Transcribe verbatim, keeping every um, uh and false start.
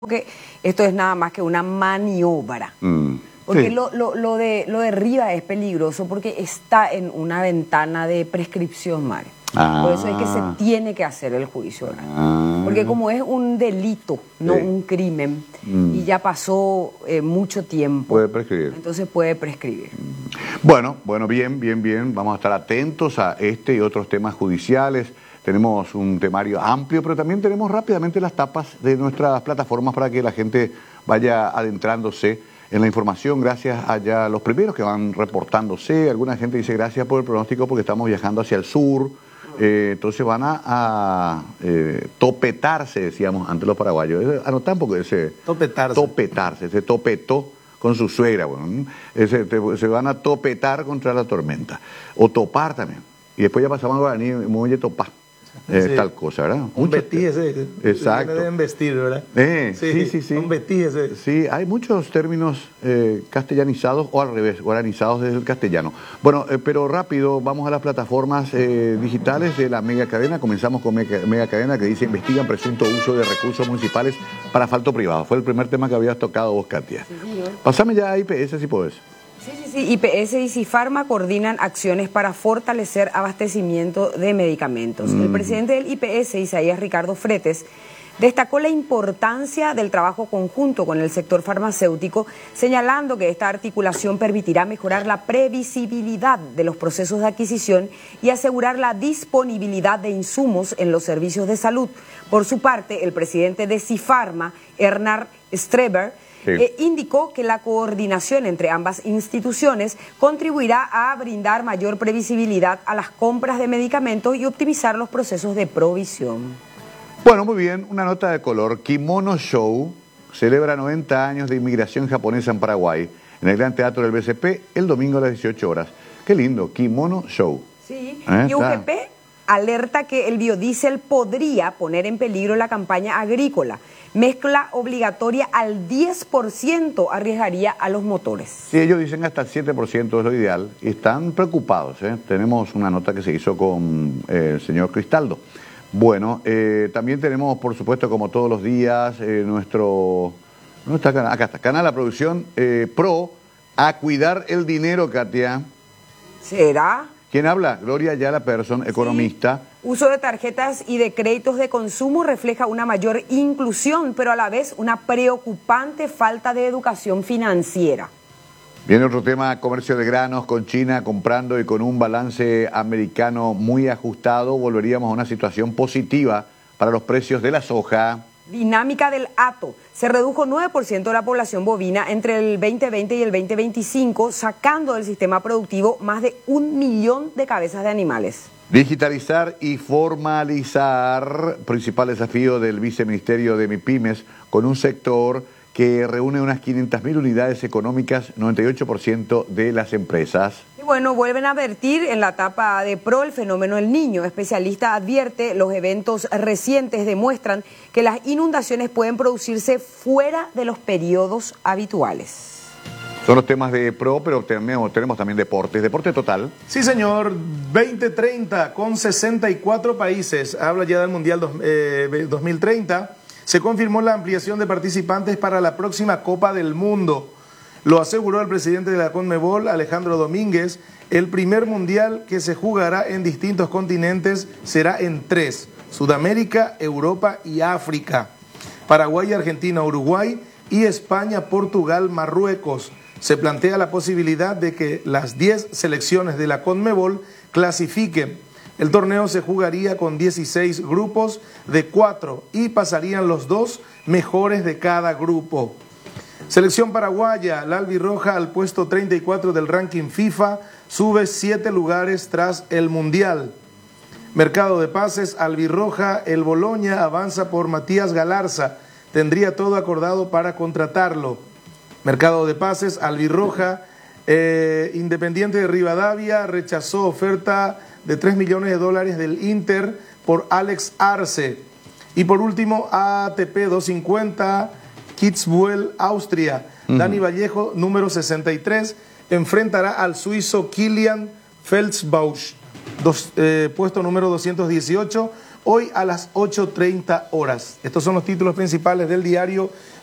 que esto es nada más que una maniobra. Mm, porque sí. lo, lo, lo, de, lo de Rivas es peligroso porque está en una ventana de prescripción, Mare. Ah. Por eso es que se tiene que hacer el juicio oral. Ah. Porque como es un delito, no Sí. un crimen, Mm. y ya pasó eh, mucho tiempo, Puede prescribir. entonces puede prescribir. Bueno, bueno, bien, bien, bien. Vamos a estar atentos a este y otros temas judiciales. Tenemos un temario amplio, pero también tenemos rápidamente las tapas de nuestras plataformas para que la gente vaya adentrándose en la información. Gracias a ya los primeros que van reportándose. Alguna gente dice gracias por el pronóstico porque estamos viajando hacia el sur. Eh, entonces van a, a eh, topetarse, decíamos antes los paraguayos. Anotan porque ese Topetarse. topetarse, ese topetó con su suegra, bueno, ese, te, se van a topetar contra la tormenta, o topar también, y después ya pasaban a guaraní, muy topar, eh, Sí. tal cosa, ¿verdad? Un Muchos betí ese. Exacto. Deben vestir, ¿verdad? Eh, sí, sí, sí. Un betí ese. Sí, hay muchos términos eh, castellanizados o al revés, guaranizados desde el castellano. Bueno, eh, pero rápido, vamos a las plataformas eh, digitales de la Mega Cadena. Comenzamos con Mega, Mega Cadena, que dice investigan presunto uso de recursos municipales para asfalto privado. Fue el primer tema que habías tocado vos, Katia. Sí, señor. Pásame ya a I P S si podés. Sí, sí, sí. I P S y Cifarma coordinan acciones para fortalecer abastecimiento de medicamentos. Mm. El presidente del I P S, Isaías Ricardo Fretes, destacó la importancia del trabajo conjunto con el sector farmacéutico, señalando que esta articulación permitirá mejorar la previsibilidad de los procesos de adquisición y asegurar la disponibilidad de insumos en los servicios de salud. Por su parte, el presidente de Cifarma, Hernán Streber, Sí. Eh, indicó que la coordinación entre ambas instituciones contribuirá a brindar mayor previsibilidad a las compras de medicamentos y optimizar los procesos de provisión. Bueno, muy bien, una nota de color. Kimono Show celebra noventa años de inmigración japonesa en Paraguay, en el Gran Teatro del B C P, el domingo a las dieciocho horas. Qué lindo, Kimono Show. Sí, Eh, y U G está. P alerta que el biodiesel podría poner en peligro la campaña agrícola. Mezcla obligatoria al diez por ciento arriesgaría a los motores. Sí, ellos dicen hasta el siete por ciento es lo ideal y están preocupados. ¿eh? Tenemos una nota que se hizo con eh, el señor Cristaldo. Bueno, eh, también tenemos, por supuesto, como todos los días, eh, nuestro... ¿Dónde está Canal? Acá está, Canal La Producción eh, Pro a cuidar el dinero, Katia. ¿Será? ¿Quién habla? Gloria Ayala Persson, economista. Sí. Uso de tarjetas y de créditos de consumo refleja una mayor inclusión, pero a la vez una preocupante falta de educación financiera. Viene otro tema, comercio de granos con China comprando y con un balance americano muy ajustado. Volveríamos a una situación positiva para los precios de la soja. Dinámica del hato. Se redujo nueve por ciento de la población bovina entre el veinte veinte y el veinte veinticinco, sacando del sistema productivo más de un millón de cabezas de animales. Digitalizar y formalizar, principal desafío del viceministerio de MIPYMES, con un sector que reúne unas quinientas mil unidades económicas, noventa y ocho por ciento de las empresas. Y bueno, vuelven a advertir en la etapa de Pro el fenómeno del Niño. Especialista advierte, los eventos recientes demuestran que las inundaciones pueden producirse fuera de los periodos habituales. Son los temas de Pro, pero tenemos, tenemos también deportes. Deporte total. Sí, señor. veinte treinta con sesenta y cuatro países. Habla ya del Mundial dos, eh, dos mil treinta. Se confirmó la ampliación de participantes para la próxima Copa del Mundo. Lo aseguró el presidente de la CONMEBOL, Alejandro Domínguez. El primer mundial que se jugará en distintos continentes será en tres: Sudamérica, Europa y África. Paraguay, Argentina, Uruguay y España, Portugal, Marruecos. Se plantea la posibilidad de que las diez selecciones de la CONMEBOL clasifiquen. El torneo se jugaría con dieciséis grupos de cuatro y pasarían los dos mejores de cada grupo. Selección paraguaya, la albirroja al puesto treinta y cuatro del ranking FIFA, sube siete lugares tras el Mundial. Mercado de pases, albirroja, el Boloña avanza por Matías Galarza, tendría todo acordado para contratarlo. Mercado de pases, albirroja, eh, Independiente de Rivadavia rechazó oferta de tres millones de dólares del Inter por Alex Arce. Y por último, A T P doscientos cincuenta, Kitzbühel, Austria. Uh-huh. Dani Vallejo, número sesenta y tres, enfrentará al suizo Kilian Felsbausch, dos, eh, puesto número doscientos dieciocho. hoy a las ocho treinta horas. Estos son los títulos principales del diario